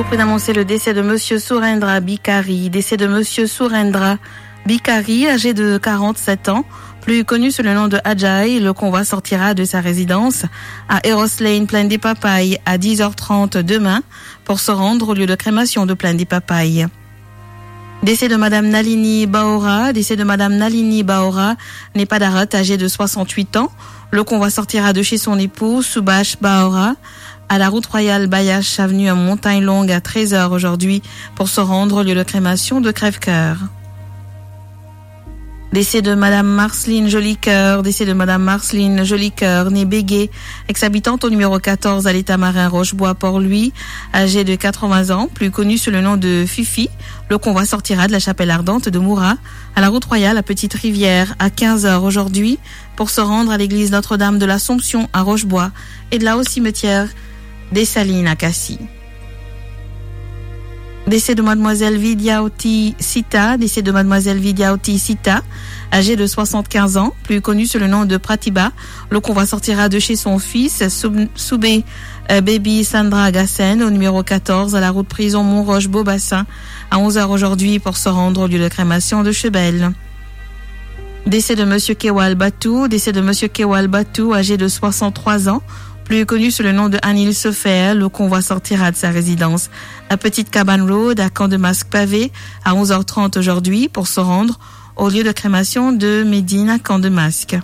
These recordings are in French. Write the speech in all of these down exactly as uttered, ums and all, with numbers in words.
vous prie d'annoncer le décès de Monsieur Surendra Bikari. Décès de Monsieur Surendra Bikari, âgé de quarante-sept ans, plus connu sous le nom de Ajay. Le convoi sortira de sa résidence à Eros Lane, Plaine des Papayes, à dix heures trente demain pour se rendre au lieu de crémation de Plaine des Papayes. Décès de Madame Nalini Baora. Décès de Madame Nalini Baora, Nepadarat, âgée de soixante-huit ans. Le convoi sortira de chez son époux, Subhash Baora, à la route royale Bayash, avenue à Montagne-Longue, à treize heures aujourd'hui, pour se rendre au lieu de crémation de Crèvecoeur. Décès de Madame Marceline Jolicoeur. Décès de Madame Marceline Jolicoeur, née Béguet, ex-habitante au numéro quatorze à l'état marin Rochebois Port-Louis, âgée de quatre-vingts ans, plus connue sous le nom de Fifi. Le convoi sortira de la chapelle ardente de Moura à la route royale à Petite Rivière à quinze heures aujourd'hui pour se rendre à l'église Notre-Dame de l'Assomption à Rochebois et de là au cimetière des Salines à Cassis. Décès de Mademoiselle Vidyauti Sita. Décès de Mademoiselle Vidyauti Sita, âgée de soixante-quinze ans, plus connue sous le nom de Pratiba. Le convoi sortira de chez son fils, Soubé euh, Baby Sandra Gassen, au numéro quatorze à la route prison Montroche-Beaubassin, à onze heures aujourd'hui pour se rendre au lieu de crémation de Chebel. Décès de Monsieur Kewal Batou. Décès de Monsieur Kewal Batou, âgé de soixante-trois ans, plus connu sous le nom de Anil Sofer. Le convoi sortira de sa résidence à Petite Cabane Road, à Camp de Masque Pavé, à onze heures trente aujourd'hui pour se rendre au lieu de crémation de Médine à Camp de Masque.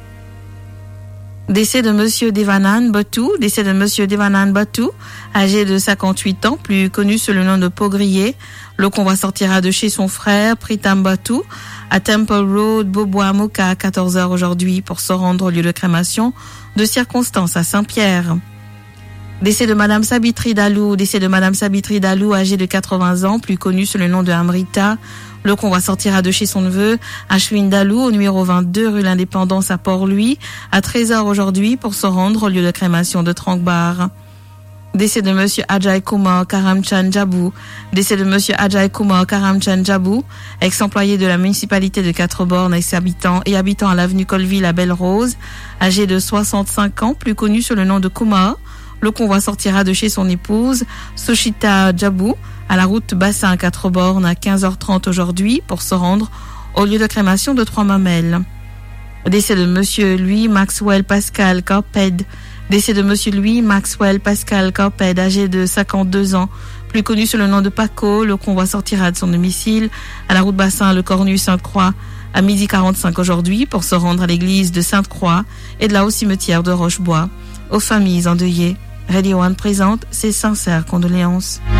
Décès de Monsieur Devanan Batou. Décès de Monsieur Devanan Batou, âgé de cinquante-huit ans, plus connu sous le nom de Pogrier. Le convoi sortira de chez son frère, Pritam Batou, à Temple Road, Beaubois, Moka, à quatorze heures aujourd'hui pour se rendre au lieu de crémation de circonstance à Saint-Pierre. Décès de Madame Sabitri Dalou. Décès de Madame Sabitri Dalou, âgée de quatre-vingts ans, plus connue sous le nom de Amrita. Le convoi sortira de chez son neveu, Ashwin Dalou, au numéro vingt-deux rue l'Indépendance à Port-Louis, à treize heures aujourd'hui pour se rendre au lieu de crémation de Tranquebar. Décès de Monsieur Ajay Kumar Karamchan Jabou. Décès de Monsieur Ajay Kumar Karamchan Jabou, ex-employé de la municipalité de Quatre-Bornes, ex-habitant et habitant à l'avenue Colville à Belle-Rose, âgé de soixante-cinq ans, plus connu sous le nom de Kumar. Le convoi sortira de chez son épouse, Sushita Jabou, à la route Bassin à Quatre-Bornes à quinze heures trente aujourd'hui pour se rendre au lieu de crémation de Trois-Mamelles. Décès de Monsieur Louis Maxwell Pascal Carped. Décès de Monsieur Louis Maxwell Pascal Carped, âgé de cinquante-deux ans, plus connu sous le nom de Paco. Le convoi sortira de son domicile à la route Bassin Le Cornu Sainte-Croix à midi quarante-cinq aujourd'hui pour se rendre à l'église de Sainte-Croix et de là au cimetière de Rochebois. Aux familles endeuillées, Radio One présente ses sincères condoléances.